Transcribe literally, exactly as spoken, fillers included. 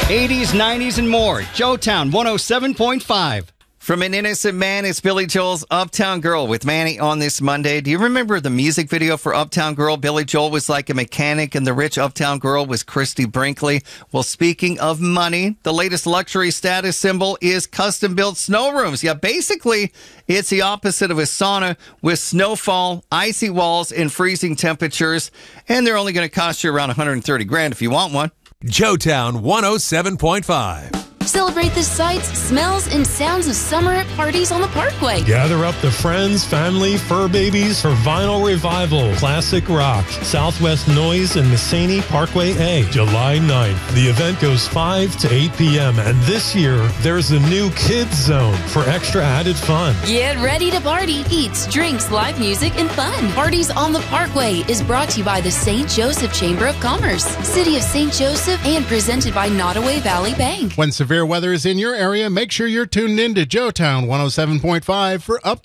eighties, nineties, and more. Joetown one oh seven point five. From an innocent man, it's Billy Joel's Uptown Girl with Manny on this Monday. Do you remember the music video for Uptown Girl? Billy Joel was like a mechanic and the rich Uptown Girl was Christy Brinkley. Well, speaking of money, the latest luxury status symbol is custom-built snow rooms. Yeah, basically, it's the opposite of a sauna with snowfall, icy walls, and freezing temperatures. And they're only going to cost you around one hundred thirty grand if you want one. Joetown one oh seven point five. Celebrate the sights, smells, and sounds of summer at parties on the Parkway. Gather up the friends, family, fur babies for Vinyl Revival, Classic Rock, Southwest Noise, and Mississini Parkway A, July ninth. The event goes five to eight p.m., and this year, there's a new Kids Zone for extra added fun. Get ready to party, eats, drinks, live music, and fun. Parties on the Parkway is brought to you by the Saint Joseph Chamber of Commerce, City of Saint Joseph, and presented by Nottoway Valley Bank. When severe weather is in your area, make sure you're tuned in to Joetown one oh seven point five for up